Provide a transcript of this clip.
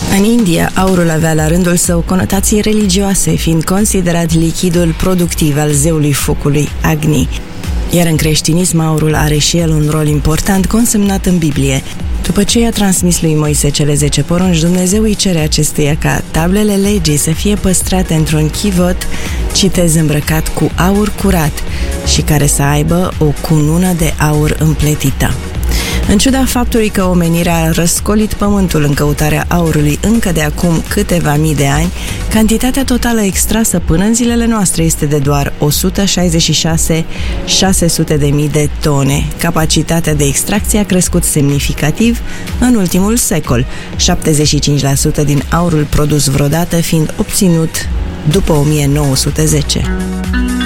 În India, aurul avea la rândul său conotații religioase, fiind considerat lichidul productiv al zeului focului Agni. Iar în creștinism, aurul are și el un rol important consemnat în Biblie. După ce i-a transmis lui Moise cele 10 porunci, Dumnezeu îi cere acestuia ca tablele legii să fie păstrate într-un chivot, citez, îmbrăcat cu aur curat și care să aibă o cunună de aur împletită. În ciuda faptului că omenirea a răscolit pământul în căutarea aurului încă de acum câteva mii de ani, cantitatea totală extrasă până în zilele noastre este de doar 166.600.000 de tone. Capacitatea de extracție a crescut semnificativ în ultimul secol, 75% din aurul produs vreodată fiind obținut după 1910.